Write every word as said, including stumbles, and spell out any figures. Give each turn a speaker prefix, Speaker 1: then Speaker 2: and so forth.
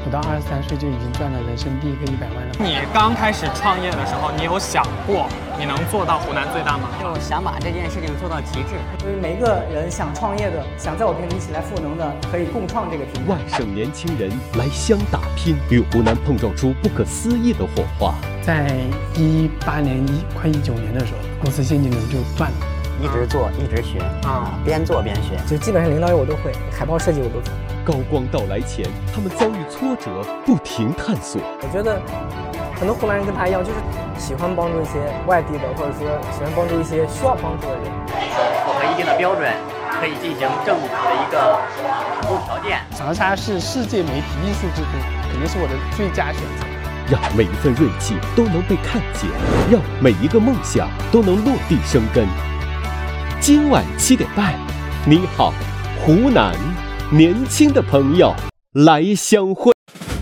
Speaker 1: 不到二十三岁就已经赚了人生第一个一百万了。
Speaker 2: 你刚开始创业的时候，你有想过你能做到湖南最大吗？
Speaker 3: 就想把这件事情做到极致。
Speaker 4: 因为每个人想创业的，想在我平台一起来赋能的，可以共创这个平台。
Speaker 5: 万省年轻人来湘打拼，与湖南碰撞出不可思议的火花。
Speaker 1: 在一八年一快一九年的时候，公司现金流就断了。
Speaker 3: 一直做，一直学啊，边做边学，
Speaker 4: 就基本上领导业我都会，海报设计我都做。
Speaker 5: 高光到来前，他们遭遇挫折，不停探索。
Speaker 4: 我觉得很多湖南人跟他一样，就是喜欢帮助一些外地的，或者说喜欢帮助一些需要帮助的人。
Speaker 3: 符合一定的标准，可以进行政府的一个提供条件。
Speaker 1: 长沙是世界媒体艺术之都，肯定是我的最佳选择。
Speaker 5: 让每一份锐气都能被看见，让每一个梦想都能落地生根。今晚七点半，你好，湖南，年轻的朋友来相会。